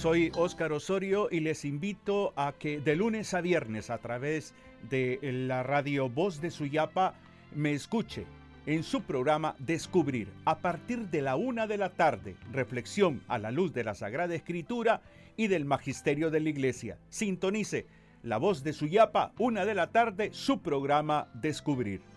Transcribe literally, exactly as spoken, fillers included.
Soy Óscar Osorio y les invito a que de lunes a viernes a través de la radio Voz de Suyapa me escuche en su programa Descubrir a partir de la una de la tarde, reflexión a la luz de la Sagrada Escritura y del Magisterio de la Iglesia. Sintonice la Voz de Suyapa, una de la tarde, su programa Descubrir.